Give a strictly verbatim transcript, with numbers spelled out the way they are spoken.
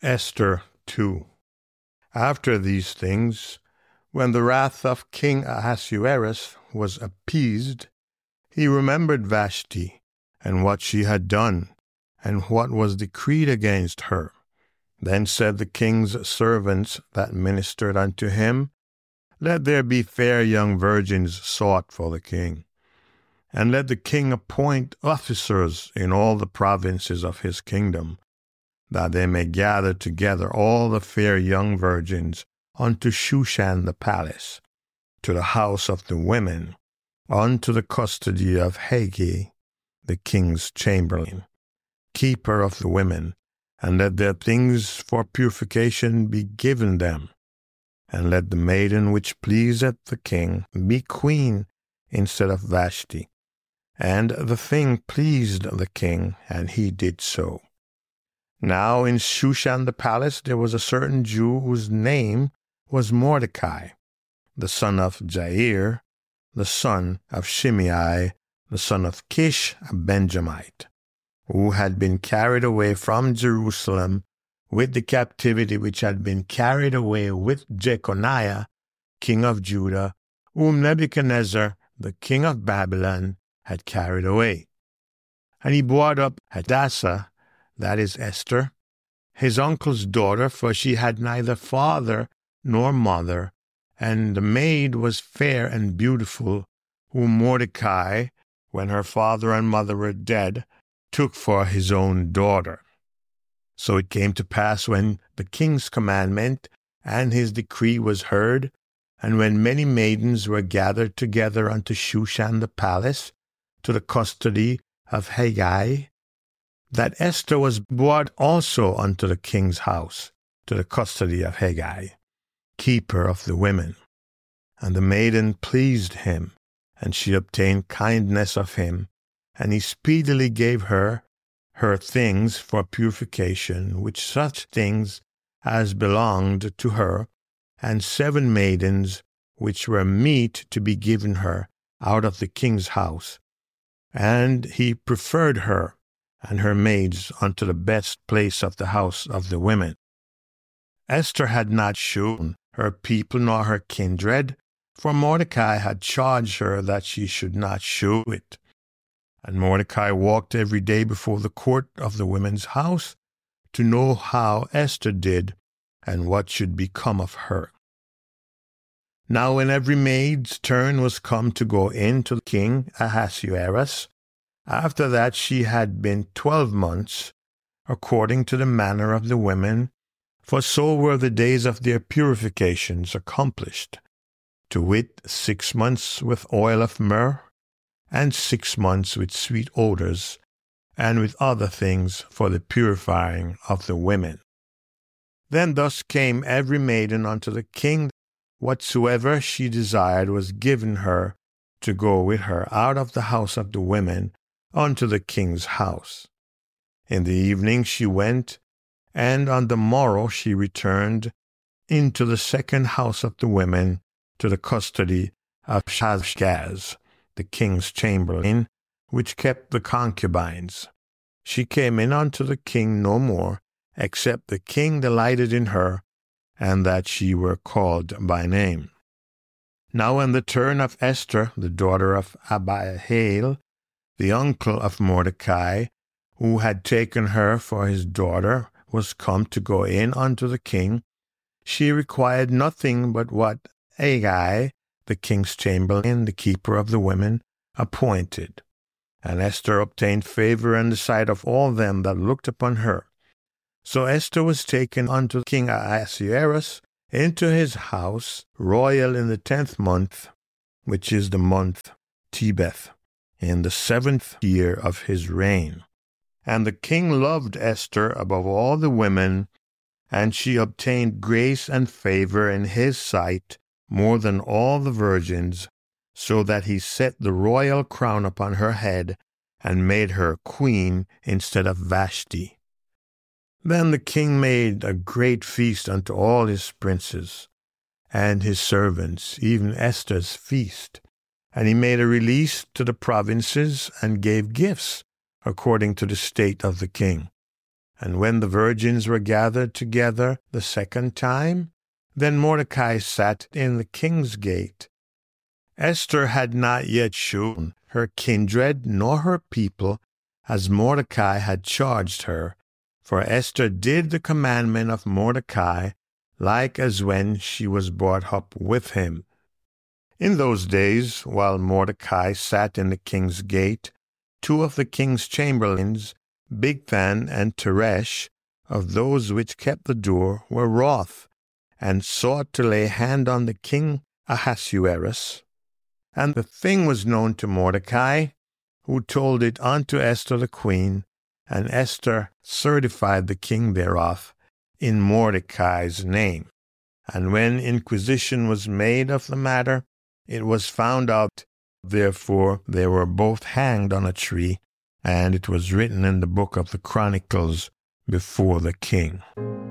Esther two. After these things, when the wrath of King Ahasuerus was appeased, he remembered Vashti, and what she had done, and what was decreed against her. Then said the king's servants that ministered unto him, Let there be fair young virgins sought for the king, and let the king appoint officers in all the provinces of his kingdom, that they may gather together all the fair young virgins unto Shushan the palace, to the house of the women, unto the custody of Hegai, the king's chamberlain, keeper of the women, and let their things for purification be given them. And let the maiden which pleaseth the king be queen instead of Vashti. And the thing pleased the king, and he did so. Now in Shushan the palace there was a certain Jew whose name was Mordecai, the son of Jair, the son of Shimei, the son of Kish, a Benjamite, who had been carried away from Jerusalem with the captivity which had been carried away with Jeconiah, king of Judah, whom Nebuchadnezzar, the king of Babylon, had carried away. And he brought up Hadassah, that is Esther, his uncle's daughter, for she had neither father nor mother, and the maid was fair and beautiful, whom Mordecai, when her father and mother were dead, took for his own daughter. So it came to pass, when the king's commandment and his decree was heard, and when many maidens were gathered together unto Shushan the palace, to the custody of Hegai, that Esther was brought also unto the king's house, to the custody of Hegai, keeper of the women. And the maiden pleased him, and she obtained kindness of him, and he speedily gave her her things for purification, which such things as belonged to her, and seven maidens which were meet to be given her out of the king's house. And he preferred her and her maids unto the best place of the house of the women. Esther had not shewn her people nor her kindred, for Mordecai had charged her that she should not shew it. And Mordecai walked every day before the court of the women's house, to know how Esther did, and what should become of her. Now when every maid's turn was come to go in to King Ahasuerus, after that she had been twelve months, according to the manner of the women, for so were the days of their purifications accomplished, to wit, six months with oil of myrrh, and six months with sweet odors, and with other things for the purifying of the women. Then thus came every maiden unto the king, whatsoever she desired was given her to go with her out of the house of the women unto the king's house. In the evening she went, and on the morrow she returned into the second house of the women, to the custody of Shashgaz, the king's chamberlain, which kept the concubines. She came in unto the king no more, except the king delighted in her, and that she were called by name. Now when the turn of Esther, the daughter of Abihail, the uncle of Mordecai, who had taken her for his daughter, was come to go in unto the king, she required nothing but what Hegai, the king's chamberlain, the keeper of the women, appointed. And Esther obtained favor in the sight of all them that looked upon her. So Esther was taken unto King Ahasuerus into his house, royal in the tenth month, which is the month Tebeth, in the seventh year of his reign. And the king loved Esther above all the women, and she obtained grace and favor in his sight more than all the virgins, so that he set the royal crown upon her head, and made her queen instead of Vashti. Then the king made a great feast unto all his princes and his servants, even Esther's feast. And he made a release to the provinces, and gave gifts according to the state of the king. And when the virgins were gathered together the second time, then Mordecai sat in the king's gate. Esther had not yet shown her kindred nor her people, as Mordecai had charged her, for Esther did the commandment of Mordecai, like as when she was brought up with him. In those days, while Mordecai sat in the king's gate, two of the king's chamberlains, Bigthan and Teresh, of those which kept the door, were wroth, and sought to lay hand on the king Ahasuerus. And the thing was known to Mordecai, who told it unto Esther the queen, and Esther certified the king thereof in Mordecai's name. And when inquisition was made of the matter, it was found out, therefore they were both hanged on a tree, and it was written in the book of the Chronicles before the king.